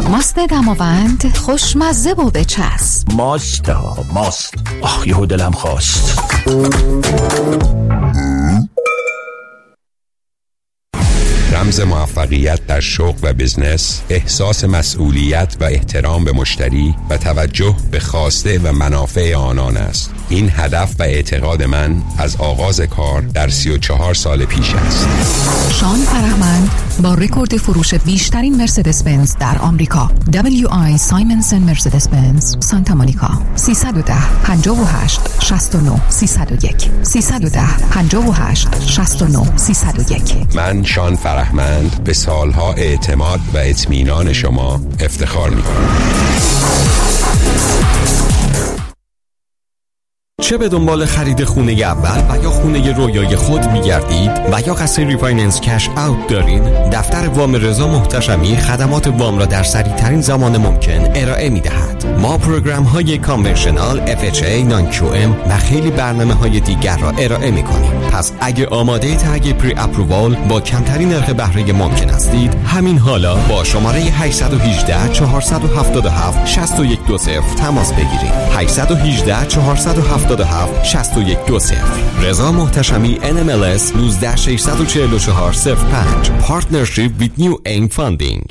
ماست دماوند خوشمزه و بچسب. ماست یهو دلم خواست. رمز موفقیت در شغل و بزنس احساس مسئولیت و احترام به مشتری و توجه به خواسته و منافع آنان است. این هدف و اعتقاد من از آغاز کار در 34 سال پیش است. شان فرهمند با رکورد فروش بیشترین مرسدس بنز در آمریکا، WI سایمنسن مرسدس بنز سانتا مونیکا، 310 58 69 301 310 58 69 301. من شان فرهمند به سالها اعتماد و اطمینان شما افتخار می‌کنم. چه به دنبال خرید خونه اول و یا خونه رویای خود می‌گردید و یا قصد ریفایننس کش اوت دارید، دفتر وام رضا محتشمی خدمات وام را در سریع‌ترین زمان ممکن ارائه می‌دهد. ما پروگرام‌های کانونشنال، FHA، نان QM و خیلی برنامه‌های دیگر را ارائه می‌کنیم. پس اگه آماده تگ پری اپرووال با کمترین نرخ بهره ممکن هستید، همین حالا با شماره 818 477 6120 تماس بگیرید. 818 477 6120. رضا محتشمی NMLS 1964405. Partnership with New Aim Funding.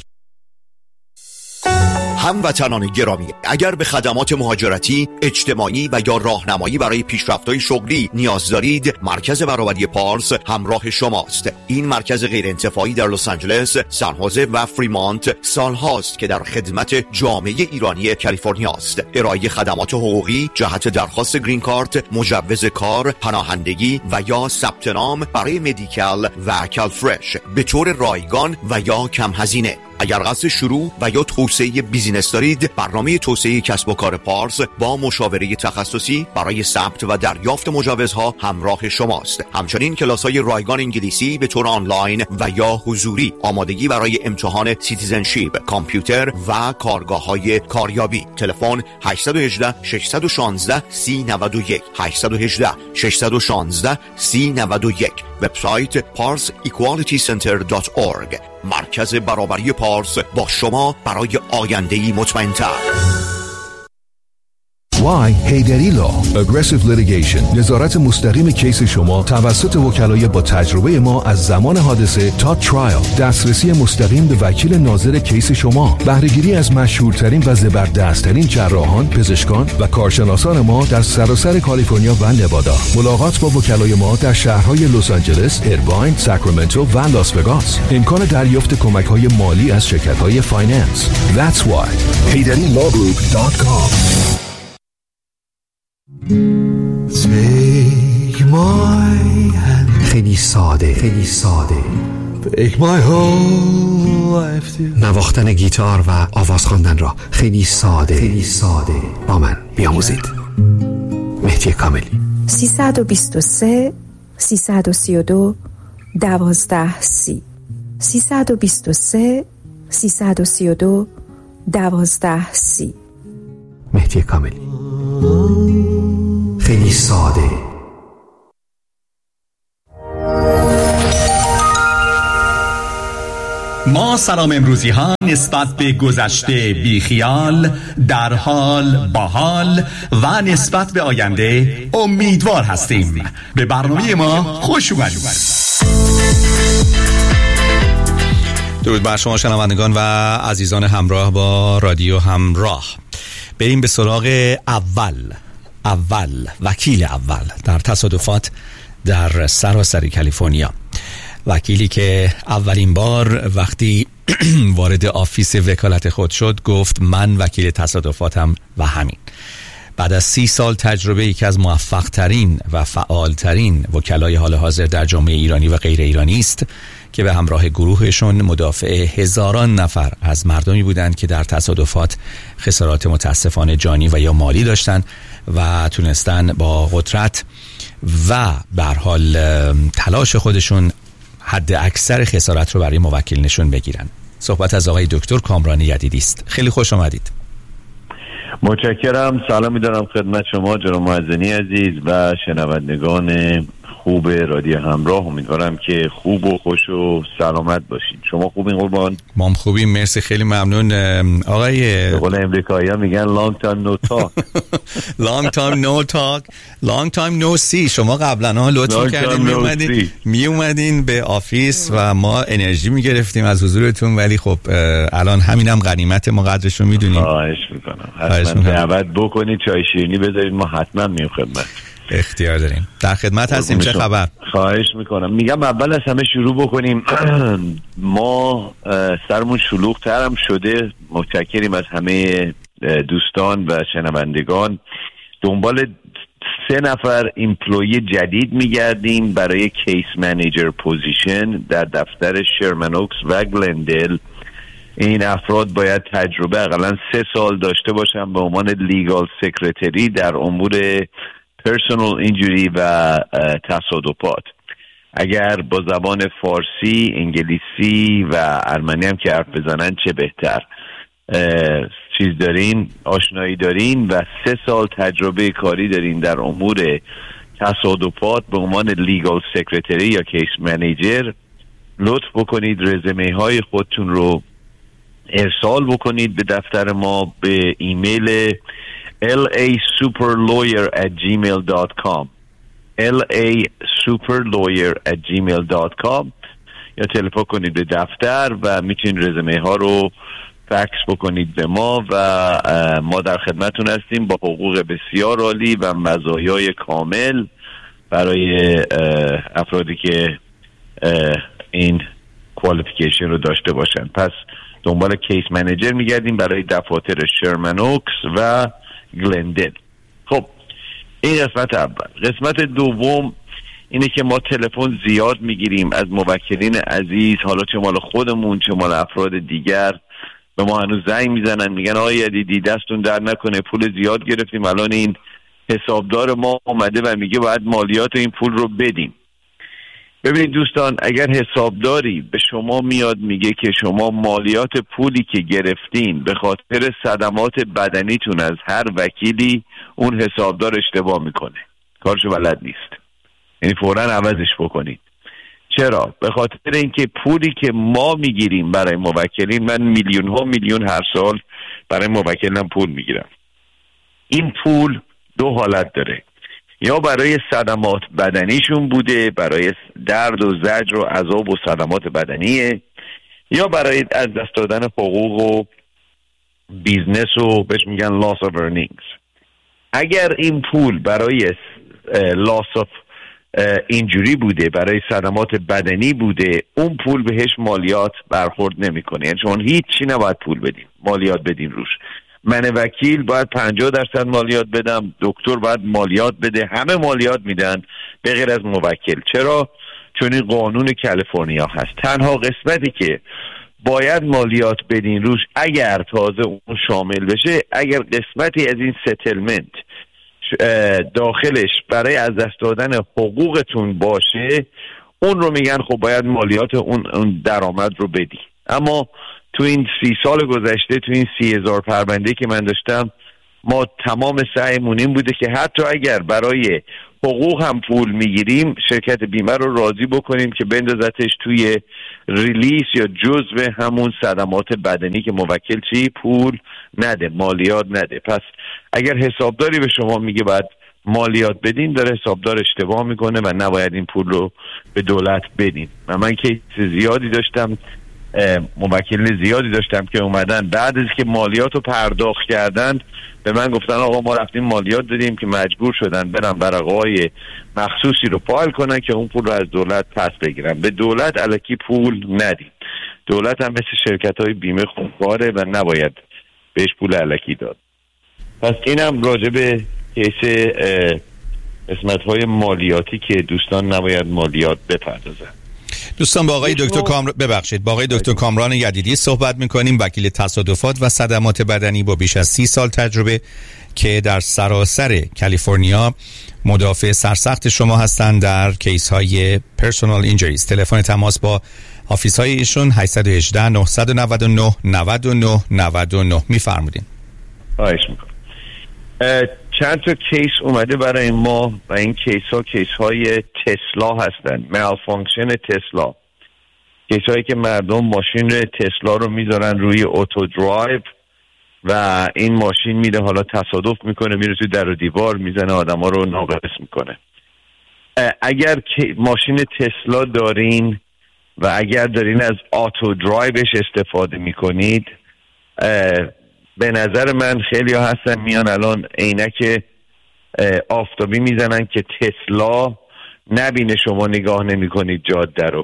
هموطنان گرامی، اگر به خدمات مهاجرتی، اجتماعی و یا راهنمایی برای پیشرفت‌های شغلی نیاز دارید، مرکز برابری پارس همراه شماست. این مرکز غیرانتفاعی در لس آنجلس، سان خوزه و فریمانت سالهاست که در خدمت جامعه ایرانی کالیفرنیا است. ارائه خدمات حقوقی جهت درخواست گرین کارت، مجوز کار، پناهندگی و یا ثبت نام برای مدیکال و کالفرش به طور رایگان و یا کم هزینه. اگر قصد شروع و یا توسعه بیزینس دارید، برنامه توسعه کسب و کار پارس با مشاوره تخصصی برای ثبت و دریافت مجوزها همراه شماست. همچنین کلاس‌های رایگان انگلیسی به طور آنلاین و یا حضوری، آمادگی برای امتحان سیتیزنشیپ، کامپیوتر و کارگاه‌های کاریابی. تلفن 818 616 3091 818 616 3091. وبسایت parsequalitycenter.org. مرکز برابری پارس با شما برای آینده‌ای مطمئن‌تر. وای هیدری لا Aggressive Litigation، نظارت مستقیم کیس شما توسط وکلای با تجربه ما از زمان حادثه تا ترایل، دسترسی مستقیم به وکیل ناظر کیس شما، بهره‌گیری از مشهورترین و زبردستترین جراحان، پزشکان و کارشناسان ما در سراسر کالیفرنیا و نوادا. ملاقات با وکلای ما در شهرهای لس آنجلس، ایرواین، ساکرامنتو و لاس وگاس. امکان دریافت کمک‌های مالی از شرکت‌های فایننس. That's why HeyDaddyLawGroup.com. Take my hand. خیلی ساده Take my whole life to. نواختن گیتار و آواز خواندن را خیلی ساده با من بیاموزید. مهدی کاملی. 323 332 1230 323 332 1230. مهدی کاملی. خیلی ساده. ما سلام امروزی ها نسبت به گذشته بیخیال، در حال، باحال و نسبت به آینده امیدوار هستیم. به برنامه ما خوش اومدید. درود بر شما شنوندگان و عزیزان همراه با رادیو همراه. بریم به سراغ وکیل اول در تصادفات در سراسر کالیفرنیا. وکیلی که اولین بار وقتی وارد آفیس وکالت خود شد گفت من وکیل تصادفاتم و همین. بعد از 30 سال تجربه، یکی از موفق ترین و فعال ترین وکلای حال حاضر در جامعه ایرانی و غیر ایرانی است که به همراه گروهشون مدافع هزاران نفر از مردمی بودند که در تصادفات خسارات متاسفانه جانی و یا مالی داشتند و تونستن با قدرت و به هر حال تلاش خودشون حد اکثر خسارت رو برای موکل نشون بگیرن. صحبت از آقای دکتر کامران یدیدی است. خیلی خوش آمدید. متشکرم. سلام می‌دارم خدمت شما جناب معزنی عزیز و شنوندگان خوب رادیو همراه. امیدوارم که خوب و خوش و سلامت باشین. شما خوبین قربان؟ ما خوبیم، مرسی، خیلی ممنون. آقای به قول امریکایی‌ها میگن long time no talk long time no talk long time no see. شما قبلا لطف کردین می اومدین به آفیس و ما انرژی میگرفتیم از حضورتون، ولی خب الان همینم غنیمت، ما قدرش رو میدونیم. خواهش میکنم حتما دعوت بکنید، چای شیرینی بذارید، ما حتما میام خدمت. اختیار داریم، در خدمت هستیم. چه خبر؟ خواهش میکنم. میگم اول از همه شروع بکنیم. ما سرمون شلوغ ترم شده. متشکریم از همه دوستان و شنوندگان. دنبال 3 نفر ایمپلوی جدید میگردیم برای کیس منیجر پوزیشن در دفتر شرمن اوکس و گلندل. این افراد باید تجربه اقلا 3 سال داشته باشن به عنوان لیگال سکرتری در امور پرسونال اینجوری و تصادفات. اگر با زبان فارسی، انگلیسی و ارمنی هم که حرف بزنن چه بهتر. چیز دارین، آشنایی دارین و 3 سال تجربه کاری دارین در امور تصادفات به عنوان لیگال سکرتری یا کیس منیجر، لطف بکنید رزومه های خودتون رو ارسال بکنید به دفتر ما به ایمیل lasuperlawyer@gmail.com lasuperlawyer@gmail.com یا تلفن کنید به دفتر و میتونید رزومه ها رو فکس بکنید به ما و ما در خدمتون هستیم با حقوق بسیار عالی و مزایای کامل برای افرادی که این کوالیفیکیشن رو داشته باشن. پس دنبال کیس منیجر میگردیم برای دفاتر شرمن اوکس و گلندل. خب این قسمت اول. قسمت دوم اینه که ما تلفن زیاد میگیریم از موکلین عزیز، حالا چه مال خودمون چه مال افراد دیگر، به ما هنوز زنگ میزنن میگن آقای عدیدی دستون در نکنه پول زیاد گرفتیم، الان این حسابدار ما اومده و میگه باید مالیات این پول رو بدیم. ببینید دوستان، اگر حسابداری به شما میاد میگه که شما مالیات پولی که گرفتین به خاطر صدمات بدنیتون از هر وکیلی، اون حسابدار اشتباه میکنه، کارشو بلد نیست. یعنی فوراً عوضش بکنید. چرا؟ به خاطر اینکه پولی که ما میگیریم برای موکلین، من میلیون هر سال برای موکلینم پول میگیرم. این پول 2 حالت داره، یا برای صدمات بدنیشون بوده، برای درد و زجر و عذاب و صدمات بدنیه، یا برای از دست دادن حقوق و بیزنس و بهش میگن loss of earnings. اگر این پول برای loss of اینجوری بوده، برای صدمات بدنی بوده، اون پول بهش مالیات برخورد نمیکنه. یعنی شما هیچی نباید پول بدین، مالیات بدین روش. من وکیل باید 50% مالیات بدم، دکتر باید مالیات بده، همه مالیات میدن به غیر از موکل. چرا؟ چون این قانون کالیفرنیا هست. تنها قسمتی که باید مالیات بدین روش اگر تازه اون شامل بشه، اگر قسمتی از این ستلمنت داخلش برای از دست دادن حقوقتون باشه، اون رو میگن خب باید مالیات اون درآمد رو بدی. اما تو این 30 سال گذشته، تو این 30,000 پرونده که من داشتم، ما تمام سعیمون این بوده که حتی اگر برای حقوق هم پول میگیریم، شرکت بیمه رو راضی بکنیم که بندازتش توی ریلیس یا جزء همون صدمات بدنی که موکل چی پول نده، مالیات نده. پس اگر حسابداری به شما میگه باید مالیات بدین، داره حسابدار اشتباه میکنه و نباید این پول رو به دولت بدین. و من کیس زیادی داشتم، موکلین زیادی داشتم که اومدن بعد از که مالیات رو پرداخت کردن به من گفتن آقا ما رفتیم مالیات دادیم، که مجبور شدن برن ورقه‌های مخصوصی رو فایل کنن که اون پول رو از دولت پس بگیرن. به دولت الکی پول ندید. دولت هم مثل شرکت‌های بیمه خونخواره و نباید بهش پول الکی داد. پس اینم راجع به کیس قسمت‌های مالیاتی که دوستان نباید مالیات بپردازن. دوستان با آقای دکتر با آقای دکتر کامران یدیدی صحبت می‌کنیم، وکیل تصادفات و صدمات بدنی با بیش از 30 سال تجربه که در سراسر کالیفرنیا مدافع سرسخت شما هستند در کیس های پرسونال اینجریز. تلفن تماس با آفیس های ایشون 818 999 99 99. میفرمودین. خواهش میکنم. چند تا کیس اومده برای ما و این کیس های تسلا هستن، malfunction تسلا، کیس هایی که مردم ماشین تسلا رو میذارن روی اوتو درایو و این ماشین میره حالا تصادف میکنه، میره تو در و دیوار میزنه، آدم ها رو ناقص میکنه. اگر ماشین تسلا دارین و اگر دارین از آتو درایوش استفاده میکنید، به نظر من خیلی ها هستن میان الان عینک آفتابی میزنن که تسلا نبینه شما نگاه نمی کنید جاده رو.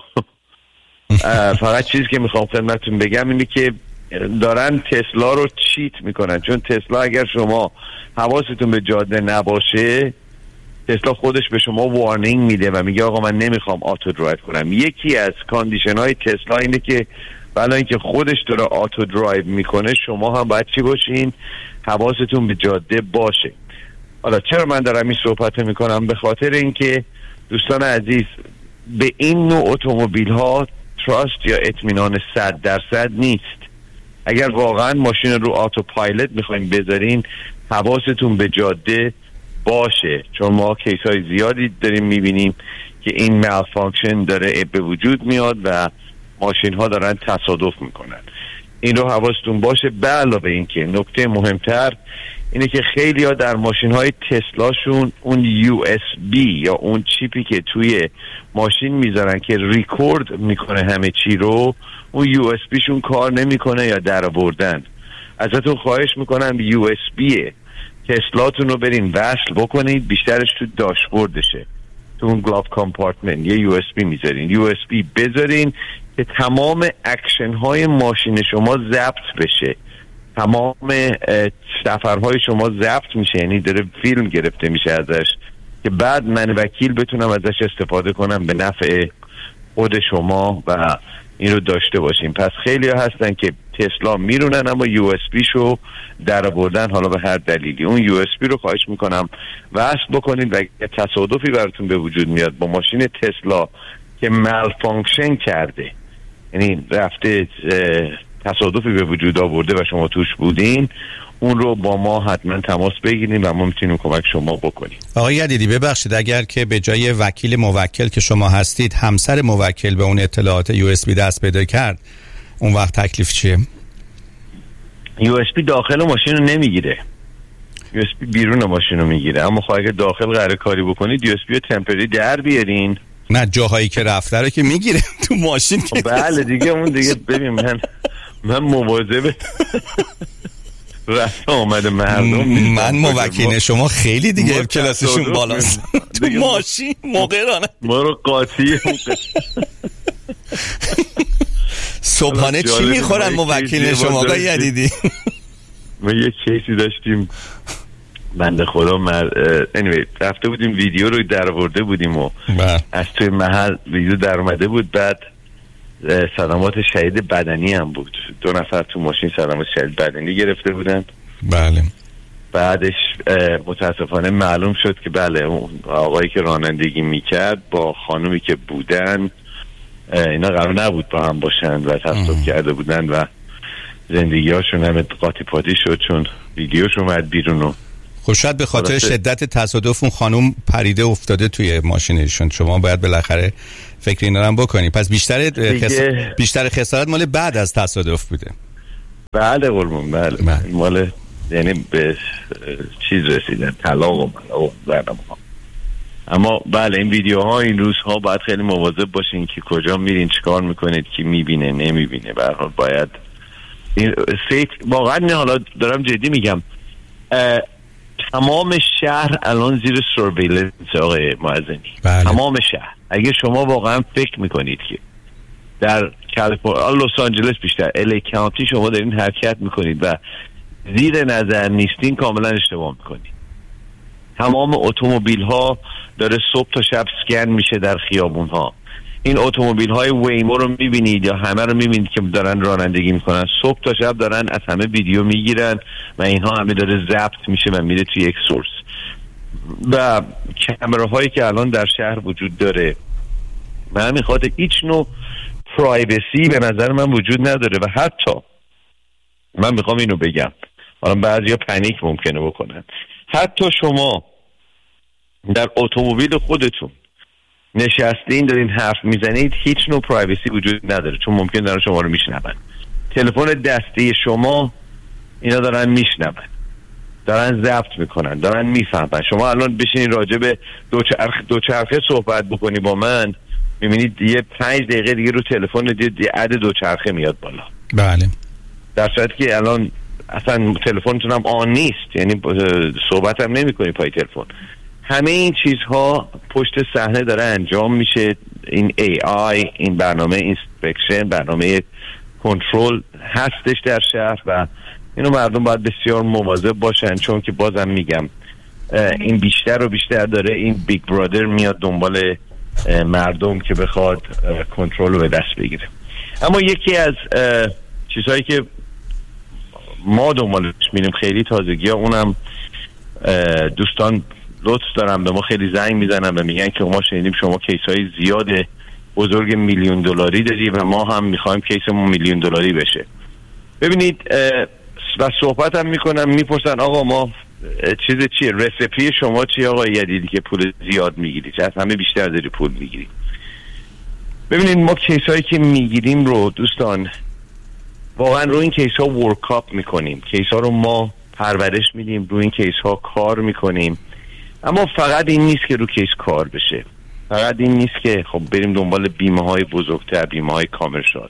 فقط چیزی که میخوام خدمتتون بگم اینه که دارن تسلا رو چیت میکنن، چون تسلا اگر شما حواستون به جاده نباشه، تسلا خودش به شما وارنینگ میده و میگه آقا من نمیخوام آتو درایو کنم. یکی از کاندیشن های تسلا اینه که بلا اینکه خودش داره آتو درایو میکنه، شما هم باید چی باشین؟ حواستون به جاده باشه. حالا چرا من دارم این صحبت میکنم؟ به خاطر اینکه دوستان عزیز، به این نوع اتومبیل ها تراست یا اطمینان 100% نیست. اگر واقعا ماشین رو آتو پایلت میخواین بذارین، حواستون به جاده باشه، چون ما کیس های زیادی داریم میبینیم که این malfunction داره به وجود میاد و ماشین ها دارن تصادف میکنن. این رو حواستون باشه. به علاوه این که نکته مهمتر اینه که خیلی ها در ماشین های تسلاشون اون USB یا اون چیپی که توی ماشین میذارن که ریکورد میکنه همه چی رو، اون USB شون کار نمیکنه یا در آوردن. ازتون خواهش میکنم USB تسلاتون رو برین وصل بکنید، بیشترش تو داشبوردشه، تو اون گلاف کامپارتمنت یه USB میذارین، USB بذارین که تمام اکشن های ماشین شما ضبط بشه، تمام سفرهای شما ضبط میشه، یعنی داره فیلم گرفته میشه ازش که بعد من وکیل بتونم ازش استفاده کنم به نفع خود شما و این رو داشته باشیم. پس خیلی ها هستن که تسلا میرونن اما USB شو در آوردن، حالا به هر دلیلی. اون USB رو خواهش میکنم وصل بکنید و تصادفی براتون به وجود میاد با ماشین تسلا که مالفانکشن کرده، یعنی رفته تصادفی به وجود آورده و شما توش بودین، اون رو با ما حتما تماس بگیریم و ما میتونیم کمک شما بکنیم. آقای یدیدی ببخشید، اگر که به جای وکیل موکل که شما هستید، همسر موکل به اون اطلاعات USB دست پیدا کرد، اون وقت تکلیف چیه؟ USB داخل ماشین رو نمیگیره، USB بیرون ماشین رو میگیره، اما اگه داخل قرار کاری بکنید USB رو تمپری در بیارین. نه، جاهایی که رفته رو که میگیره تو ماشین که بله دیگه، اون دیگه ببین من مواظب رفت آمده مردم، من موکل شما خیلی دیگه کلاسشون بالاست تو ماشین موقع رانه ما رو قاطی صبحانه چی میخورن موکل شما آقای یدیدی؟ ما یه کیسی داشتیم بنده خدا anyway رفته بودیم ویدیو رو در آورده بودیم و از توی محل ویدیو در اومده بود، بعد صدمات شدید بدنی هم بود، 2 نفر تو ماشین صدمات شدید بدنی گرفته بودن. بله. بعدش متاسفانه معلوم شد که بله اون آقایی که رانندگی میکرد با خانومی که بودن، اینا قرار نبود با هم باشن و تصادف کرده بودن و زندگی هاشون همه قاطی پاتی شد چون ویدیوش اومد بیرون. و خب شاید به خاطر شدت تصادف اون خانم پریده افتاده توی ماشینشون، شما باید بالاخره فکر اینا هم بکنی. پس بیشتر خسارت مال بعد از تصادف بوده. بله قربون، بله. مال یعنی به چیز رسیدن، طلاق و ملاق. اما بله این ویدیوها این روزها باید خیلی مواظب باشین که کجا میرین، چیکار میکنید، کی میبینه نمیبینه. به هر حال باید این سیف واقعا نه، حالا دارم جدی میگم، تمام شهر الان زیر سرویلنس آقای معزنی. بله. تمام شهر. اگه شما واقعا فکر میکنید که در کالیفرنیا، لس آنجلس بیشتر، الی کانتی شما دارین حرکت میکنید و زیر نظر نیستین، کاملا اشتباه میکنید. تمام اتومبیل ها داره صبح تا شب سکن میشه در خیابون ها. این اتومبیل های ویمو رو میبینید یا همه رو میبینید که دارن رانندگی میکنن، صبح تا شب دارن از همه ویدیو میگیرن و اینها همه داره ضبط میشه و میره توی یک سورس. و کامراهایی که الان در شهر وجود داره و همین خاطر هیچ نوع پرایوسی به نظر من وجود نداره. و حتی من میخوام اینو بگم، حالا بعضیا پنیک ممکنه بکنن، حتی شما در اتومبیل خودتون نشستین دارین حرف میزنید، هیچ نوع پرایوسی وجود نداره، چون ممکن دارن شما رو میشنون. تلفن دستی شما اینا دارن میشنون، دارن ضبط میکنن، دارن میفهمن. شما الان بشینید راجع به دوچرخه صحبت بکنی با من، میبینید یه 5 دقیقه دیگه رو تلفن یه عد دوچرخه میاد بالا. بله. در صورتی که الان اصلا تلفنتون هم آن نیست، یعنی صحبت هم نمی کنی پای تلفن. همه این چیزها پشت صحنه داره انجام میشه. این AI، این برنامه اینسپکشن، برنامه کنترل هستش در شهر و اینو مردم باید بسیار مواظب باشن، چون که بازم میگم این بیشتر و بیشتر داره این بیگ برادر میاد دنبال مردم که بخواد کنترل رو به دست بگیره. اما یکی از چیزهایی که ما دنبالش میریم خیلی تازگی ها، اونم دوستان لطف دارم به ما خیلی زنگ میزنن و میگن که ما شنیدیم شما کیس های زیاد بزرگ $1,000,000 داری و ما هم میخوایم کیسمون $1,000,000 بشه. ببینید و صحبت هم میکنم، میپرسن آقا ما چیز چیه، رسپی شما چیه آقا یدیدی که پول زیاد میگیری، چه از همه بیشتر داری پول میگیری. ببینید ما کیس هایی که میگیریم رو دوستان واقعا رو این کیس ها ورکاپ میکنیم، کیس ها رو ما پرورش میدیم، رو این کیس ها کار میکنیم. اما فقط این نیست که رو کیس کار بشه، فقط این نیست که خب بریم دنبال بیمه های بزرگتر، بیمه های کامرشال.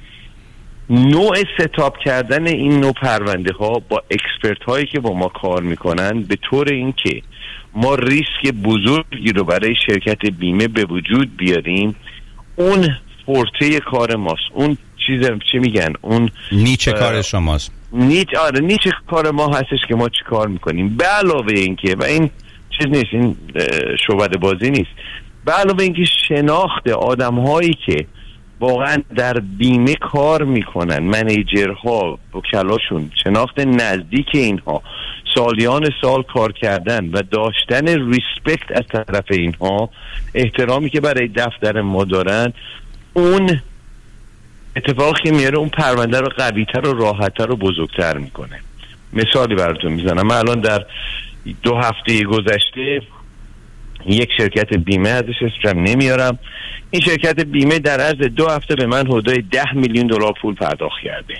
نوع ستاپ کردن این نوع پرونده ها با اکسپرت هایی که با ما کار میکنن به طور این که ما ریسک بزرگی رو برای شرکت بیمه به وجود بیاریم، اون فورته کار ماست. اون چی میگن، اون نیچه کار شماست. نیچه کار ما هستش که ما چی کار میکنیم. به علاوه این که و این چیز نیست، این شعبده بازی نیست، به علاوه این که شناخت آدم هایی که واقعا در بیمه کار میکنن، منیجرها، وکلاشون، شناخت نزدیک اینها، سالیان سال کار کردن و داشتن ریسپکت از طرف اینها، احترامی که برای دفتر ما دارن، اون اتفاقی میاره اون پرونده رو قوی‌تر و راحت‌تر و بزرگتر میکنه. مثالی براتون میزنم. من الان در 2 هفته گذشته یک شرکت بیمه ازش اسمم نمیارم، این شرکت بیمه در عرض 2 هفته به من حدود $10,000,000 پول پرداخت کرده.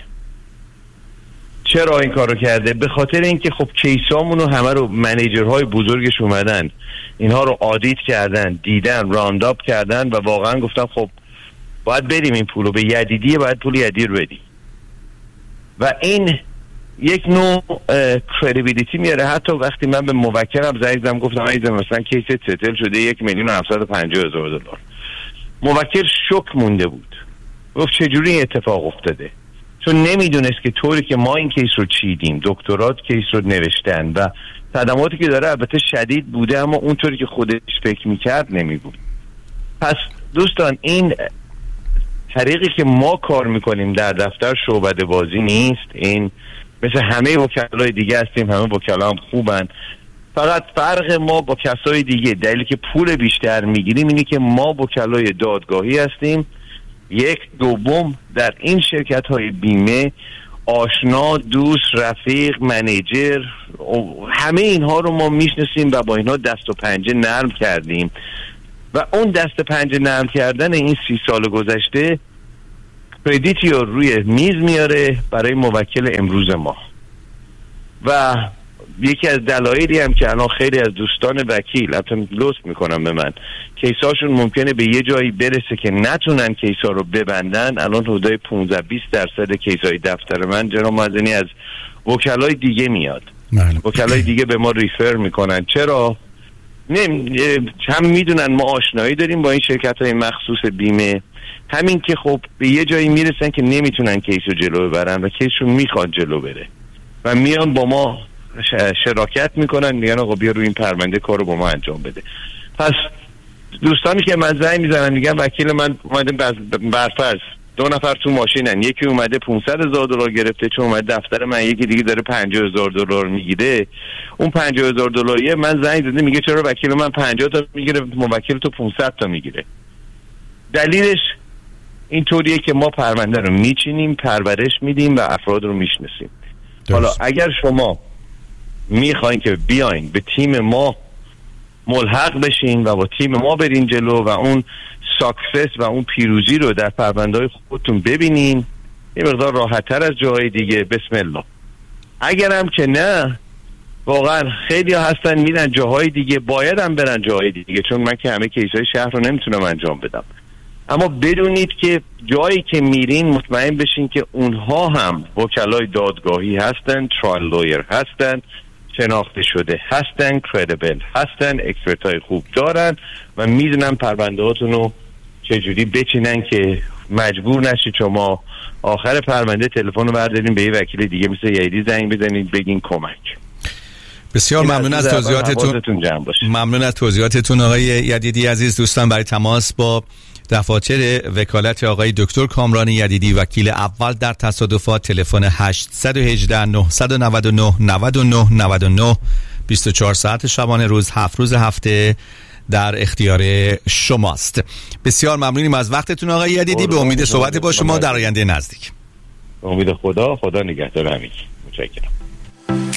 چرا این کارو کرده؟ به خاطر اینکه خب کیسامون رو همه رو منیجرهای بزرگش اومدن اینها رو آدیت کردن، دیدن، رانداپ کردن و واقعا گفتم خب باید بریم این پول رو به یدیدی، باید پول یدی رو بدیم. و این یک نوع کردیبیلیتی میاره. حتی وقتی من به موکلم زنگ زدم گفتم عزیزم مثلا کیس ستل شده $1,750,000، موکل شوک مونده بود، گفت چجوری این اتفاق افتاده؟ چون نمیدونست که طوری که ما این کیس رو چیدیم، دکترات کیس رو نوشتن و صدماتی که داره البته شدید بوده، اما اونطوری که خودش فکر میکرد نمیبود. پس دوستان این طریقی که ما کار میکنیم در دفتر شعبده بازی نیست. این مثل همه وکلای دیگه هستیم، همه وکلا هم خوبن، فقط فرق ما با کسای دیگه، دلیلی که پول بیشتر میگیریم اینه که ما وکلای دادگاهی هستیم. یک، دوم در این شرکت های بیمه آشنا، دوست، رفیق، منیجر، همه اینها رو ما میشناسیم و با اینها دست و پنجه نرم کردیم و اون دست پنجه نرم کردن این 30 سال گذشته کردیتی رو روی میز میاره برای موکل امروز ما. و یکی از دلایلی هم که الان خیلی از دوستان وکیل حتی لطف میکنم به من، کیساشون ممکنه به یه جایی برسه که نتونن کیسا رو ببندن. الان حدود 15-20% کیسای دفتر من جناب معزنی از وکلای دیگه میاد. وکلای دیگه به ما ریفر میکنن. چرا؟ هم میدونن ما آشنایی داریم با این شرکت های مخصوص بیمه، همین که خب به یه جایی میرسن که نمیتونن کیسو جلو ببرن و کیسشون میخواد جلو بره و میان با ما شراکت میکنن، میگن آقا بیا روی این پرونده کارو با ما انجام بده. پس دوستانی که من زنگ میزنن میگن وکیل من اومده برفرض 2 نفر تو ماشینن، یکی اومده $500,000 گرفته چون اومده دفتر من، یکی دیگه داره $50,000 میگیره. اون $50,000 من زنگ زده میگه چرا وکیل من 50 تا میگیره موکل تو 500 تا میگیره؟ دلیلش اینطوریه که ما پرونده رو میچینیم، پرورش میدیم و افراد رو میشناسیم. حالا اگر شما میخواین که بیاین به تیم ما ملحق بشین و با تیم ما برین جلو و اون ساکسس و اون پیروزی رو در پرونده‌های خودتون ببینین، یه مقدار راحت‌تر از جاهای دیگه، بسم الله. اگرم که نه، واقعا خیلی هستن میرن جاهای دیگه، باید هم برن جاهای دیگه، چون من که همه کیسای شهر رو نمیتونم انجام بدم. اما بدونید که جایی که میرین مطمئن بشین که اونها هم وکلای دادگاهی هستن، ترایل لویر هستن، شناخته شده هستن، کردیبل هستن، اکسپرت های خوب دارن و میدونن پرونده هاتون رو چجوری بچینن که مجبور نشید شما آخر پرونده تلفن رو بردارین به یه وکیل دیگه مثل یدی زنگ بزنید بگین کمک. بسیار ممنون از توضیحاتتون. ممنون از توضیحاتتون آقای یدیدی عزیز. دوستان برای تماس با دفاتر وکالت آقای دکتر کامران یدیدی وکیل اول در تصادفات تلفن 818 999 99 99 24 ساعت شبانه روز 7 روز هفته در اختیار شماست. بسیار ممنونیم از وقتتون آقای یدیدی. به امید صحبت با شما در آینده نزدیک. به امید خدا نگهدار همگی. متشکرم.